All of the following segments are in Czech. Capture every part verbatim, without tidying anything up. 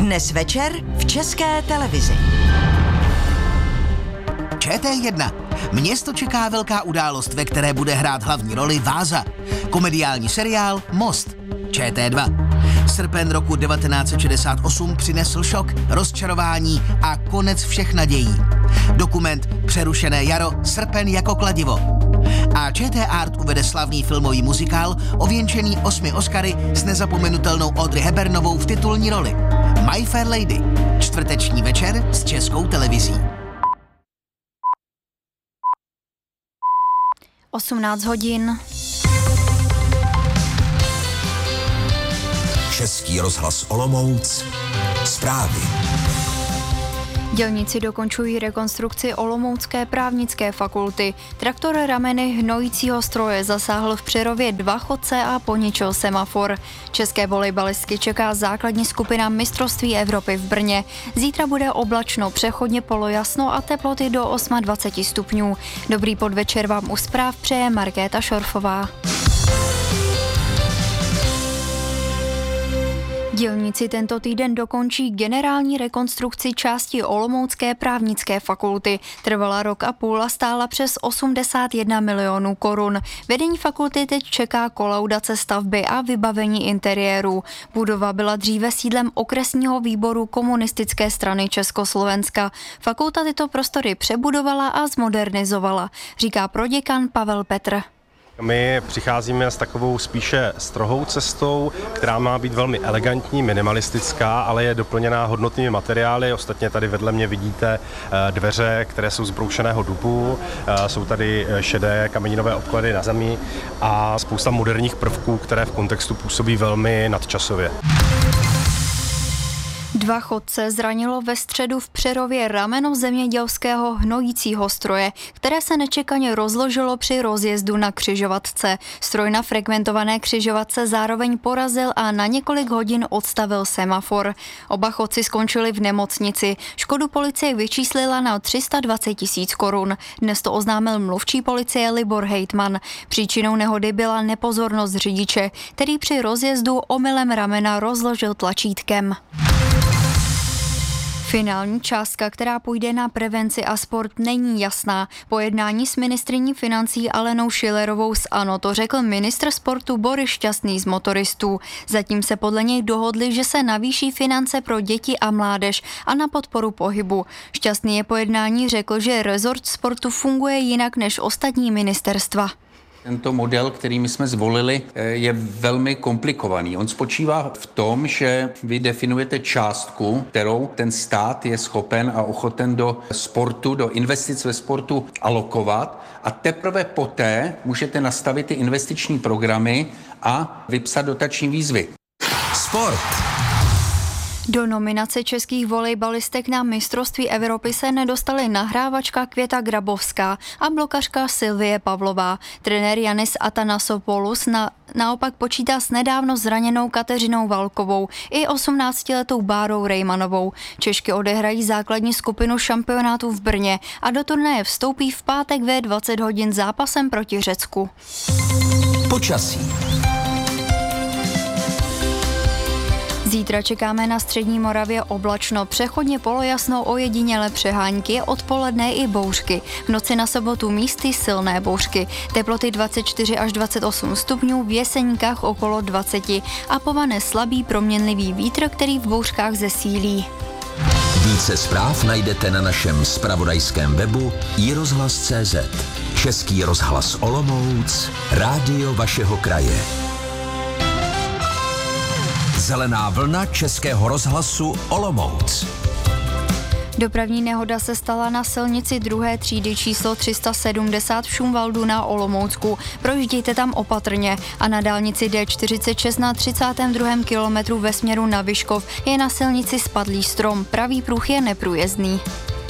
Dnes večer v České televizi. Č T jedna. Město čeká velká událost, ve které bude hrát hlavní roli Váza. Komediální seriál Most. Č T dva. Srpen roku devatenáct set šedesát osm přinesl šok, rozčarování a konec všech nadějí. Dokument Přerušené jaro, srpen jako kladivo. A Č T Art uvede slavný filmový muzikál ověnčený osmi Oscary s nezapomenutelnou Audrey Hepburnovou v titulní roli. My Fair Lady. Čtvrteční večer s Českou televizí. osmnáct hodin. Český rozhlas Olomouc. Zprávy. Dělníci dokončují rekonstrukci Olomoucké právnické fakulty. Traktor rameny hnojícího stroje zasáhl v Přerově dva chodce a poničil semafor. České volejbalistky čeká základní skupina mistrovství Evropy v Brně. Zítra bude oblačno, přechodně polojasno a teploty do dvacet osm stupňů. Dobrý podvečer vám u zpráv přeje Markéta Šorfová. Dělníci tento týden dokončí generální rekonstrukci části Olomoucké právnické fakulty. Trvala rok a půl a stála přes osmdesát jedna milionů korun. Vedení fakulty teď čeká kolaudace stavby a vybavení interiéru. Budova byla dříve sídlem okresního výboru Komunistické strany Československa. Fakulta tyto prostory přebudovala a zmodernizovala, říká proděkan Pavel Petr. My přicházíme s takovou spíše strohou cestou, která má být velmi elegantní, minimalistická, ale je doplněná hodnotnými materiály. Ostatně tady vedle mě vidíte dveře, které jsou z broušeného dubu, jsou tady šedé kameninové obklady na zemi a spousta moderních prvků, které v kontextu působí velmi nadčasově. Dva chodce zranilo ve středu v Přerově rameno zemědělského hnojícího stroje, které se nečekaně rozložilo při rozjezdu na křižovatce. Stroj na frekventované křižovatce zároveň porazil a na několik hodin odstavil semafor. Oba chodci skončili v nemocnici. Škodu policie vyčíslila na tři sta dvacet tisíc korun. Dnes to oznámil mluvčí policie Libor Hejtman. Příčinou nehody byla nepozornost řidiče, který při rozjezdu omylem ramena rozložil tlačítkem. Finální částka, která půjde na prevenci a sport, není jasná. Po jednání s ministryní financí Alenou Schillerovou z ANO to řekl ministr sportu Boris Šťastný z motoristů. Zatím se podle něj dohodli, že se navýší finance pro děti a mládež a na podporu pohybu. Šťastný je po jednání řekl, že rezort sportu funguje jinak než ostatní ministerstva. Tento model, který my jsme zvolili, je velmi komplikovaný. On spočívá v tom, že vy definujete částku, kterou ten stát je schopen a ochoten do sportu, do investic ve sportu alokovat a teprve poté můžete nastavit ty investiční programy a vypsat dotační výzvy. Sport. Do nominace českých volejbalistek na mistrovství Evropy se nedostaly nahrávačka Květa Grabovská a blokařka Sylvie Pavlová. Trenér Janis Atanasopoulos na, naopak počítá s nedávno zraněnou Kateřinou Valkovou i osmnáctiletou Bárou Rejmanovou. Češky odehrají základní skupinu šampionátu v Brně a do turnaje vstoupí v pátek ve dvacet hodin zápasem proti Řecku. Počasí. Zítra čekáme na střední Moravě oblačno, přechodně polojasno, ojedinělé přehánky, odpoledne i bouřky. V noci na sobotu místy silné bouřky. Teploty dvacet čtyři až dvacet osm stupňů, v Jeseníkách okolo dvacet a povane slabý proměnlivý vítr, který v bouřkách zesílí. Více zpráv najdete na našem zpravodajském webu i rozhlas tečka cé zet. Český rozhlas Olomouc, rádio vašeho kraje. Zelená vlna Českého rozhlasu Olomouc. Dopravní nehoda se stala na silnici druhé třídy číslo tři sta sedmdesát v Šumvaldu na Olomoucku. Projíždějte tam opatrně a na dálnici D čtyřicet šest na třicátém druhém kilometru ve směru na Vyškov je na silnici spadlý strom. Pravý pruh je neprůjezdný.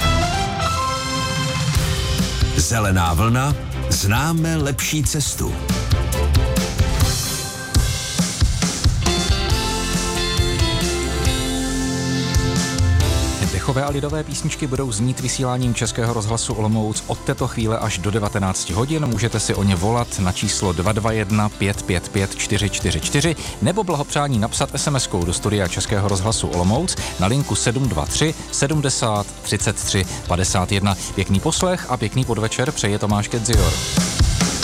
Zelená vlna, známe lepší cestu. Dechové a lidové písničky budou znít vysíláním Českého rozhlasu Olomouc od této chvíle až do devatenáct hodin. Můžete si o ně volat na číslo dva dva jedna pět pět pět čtyři čtyři čtyři nebo blahopřání napsat es em eskou do studia Českého rozhlasu Olomouc na linku sedm dva tři sedmdesát třicet tři padesát jedna. Pěkný poslech a pěkný podvečer přeje Tomáš Kedzior.